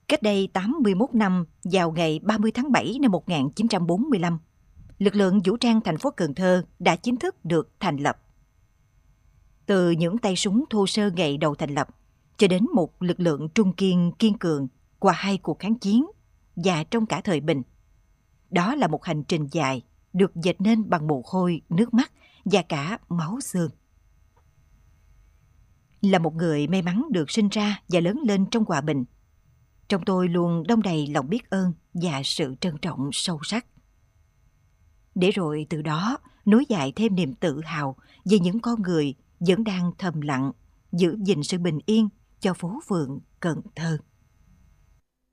Cách đây 81 năm, vào ngày 30 tháng 7 năm 1945, lực lượng vũ trang thành phố Cần Thơ đã chính thức được thành lập. Từ những tay súng thô sơ ngày đầu thành lập, cho đến một lực lượng trung kiên kiên cường qua 2 cuộc kháng chiến và trong cả thời bình. Đó là một hành trình dài, được dệt nên bằng mồ hôi, nước mắt và cả máu xương. Là một người may mắn được sinh ra và lớn lên trong hòa bình, trong tôi luôn đong đầy lòng biết ơn và sự trân trọng sâu sắc. Để rồi từ đó nối dài thêm niềm tự hào về những con người vẫn đang thầm lặng giữ gìn sự bình yên cho phố phường Cần Thơ.